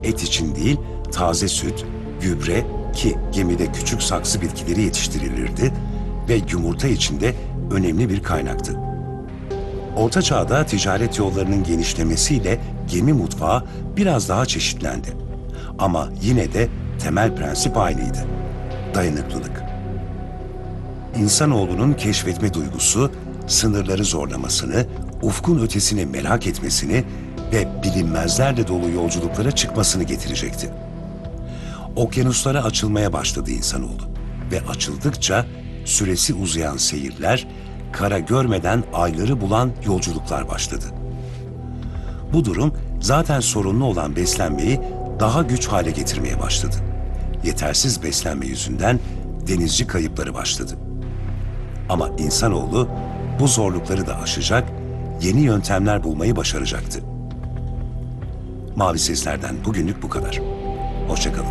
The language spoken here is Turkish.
Et için değil, taze süt, gübre ki gemide küçük saksı bitkileri yetiştirilirdi ve yumurta için de önemli bir kaynaktı. Orta Çağ'da ticaret yollarının genişlemesiyle gemi mutfağı biraz daha çeşitlendi. Ama yine de temel prensip aynıydı: dayanıklılık. İnsanoğlunun keşfetme duygusu, sınırları zorlamasını, ufkun ötesini merak etmesini ve bilinmezlerle dolu yolculuklara çıkmasını getirecekti. Okyanuslara açılmaya başladı insanoğlu ve açıldıkça süresi uzayan seyirler, kara görmeden ayları bulan yolculuklar başladı. Bu durum zaten sorunlu olan beslenmeyi daha güç hale getirmeye başladı. Yetersiz beslenme yüzünden denizci kayıpları başladı. Ama insanoğlu bu zorlukları da aşacak, yeni yöntemler bulmayı başaracaktı. Mavi Sesler'den bugünlük bu kadar. Hoşça kalın.